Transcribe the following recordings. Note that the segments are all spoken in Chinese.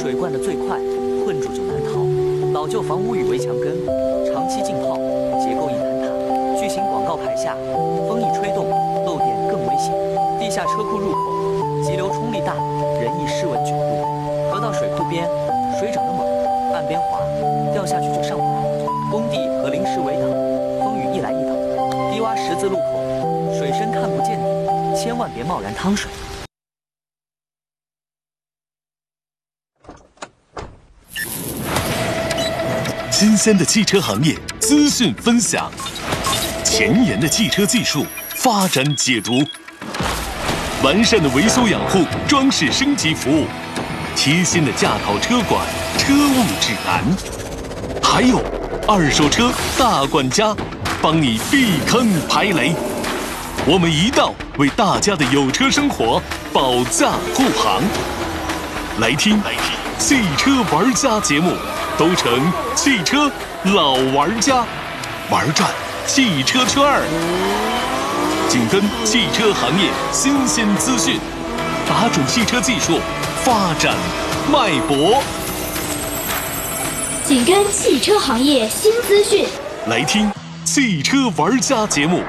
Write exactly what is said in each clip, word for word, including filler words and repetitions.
水灌得最快，困住就难逃。老旧房屋与围墙根，长期浸泡，结构易坍塌。巨型广告牌下，风一吹动，漏电更危险。地下车库入口，急流冲力大，人易失稳卷入。河道水库边，水涨得猛，岸边滑，掉下去就上不来。工地和临时围挡，风雨一来一倒。低洼十字路口，水深看不见底，千万别贸然趟水。 新鲜的汽车行业资讯分享，前沿的汽车技术发展解读，完善的维修养护、装饰升级服务，贴心的驾考车管、车务指南，还有二手车大管家，帮你避坑排雷。我们一道为大家的有车生活保驾护航。来听汽车玩家节目，都成汽车老玩家，玩转汽车圈儿，紧跟汽车行业新鲜资讯，把准汽车技术发展脉搏， 紧跟汽车行业新资讯， 来听汽车玩家节目。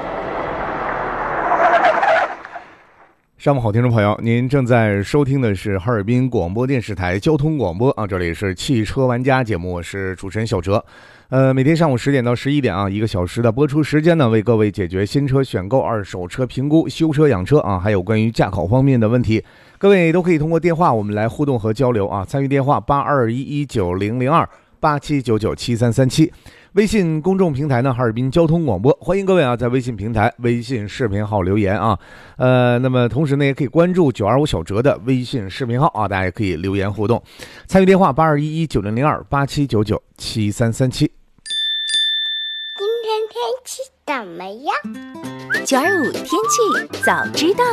上午好，听众朋友，您正在收听的是哈尔滨广播电视台交通广播啊，这里是汽车玩家节目，我是主持人小哲。呃，每天上午十点到十一点啊，一个小时的播出时间呢，为各位解决新车选购、二手车评估、修车养车啊，还有关于驾考方面的问题，各位都可以通过电话我们来互动和交流啊。参与电话八二一一九零零二八七九九七三三七。微信公众平台呢，哈尔滨交通广播，欢迎各位啊，在微信平台、微信视频号留言啊。呃，那么同时呢，也可以关注九二五小哲的微信视频号啊，大家也可以留言互动。参与电话八二一一九零零二八七九九七三三七。 今天天气怎么样？ 九二五天气早知道。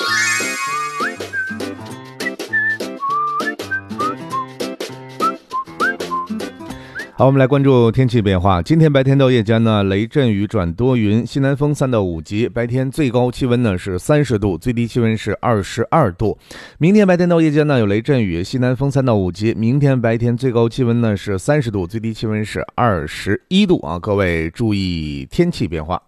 好，我们来关注天气变化。今天白天到夜间呢，雷阵雨转多云，西南风三到五级。白天最高气温呢是三十度，最低气温是二十二度。明天白天到夜间呢有雷阵雨，西南风三到五级。明天白天最高气温呢是三十度，最低气温是二十一度啊！各位注意天气变化。